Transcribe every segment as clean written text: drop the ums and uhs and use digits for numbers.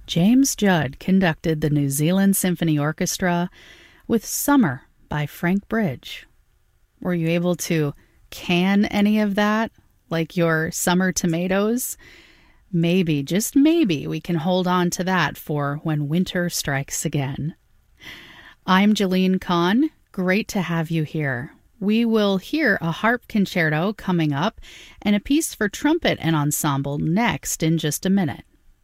James Judd conducted the New Zealand Symphony Orchestra with Summer by Frank Bridge. Were you able to can any of that, like your summer tomatoes? Maybe, just maybe, we can hold on to that for when winter strikes again. I'm Jeline Kahn. Great to have you here. We will hear a harp concerto coming up and a piece for trumpet and ensemble next in just a minute.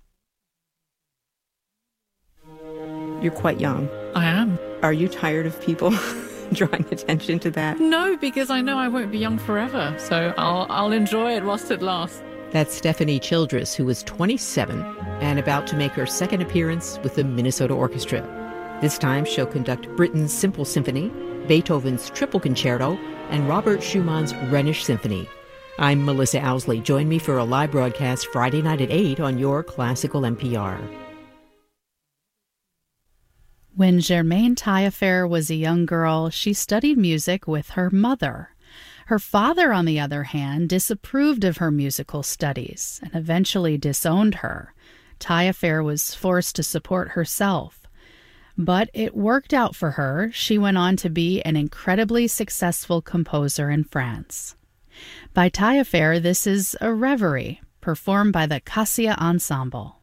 You're quite young. I am. Are you tired of people drawing attention to that? No, because I know I won't be young forever, so I'll enjoy it whilst it lasts. That's Stephanie Childress, who is 27 and about to make her second appearance with the Minnesota Orchestra. This time she'll conduct Britten's Simple Symphony, Beethoven's Triple Concerto, and Robert Schumann's Rhenish Symphony. I'm Melissa Owsley. Join me for a live broadcast Friday night at 8 on your Classical NPR. When Germaine Taillefer was a young girl, she studied music with her mother. Her father, on the other hand, disapproved of her musical studies and eventually disowned her. Taillefer was forced to support herself. But it worked out for her. She went on to be an incredibly successful composer in France. By Taillefer, this is a reverie performed by the Cassia Ensemble.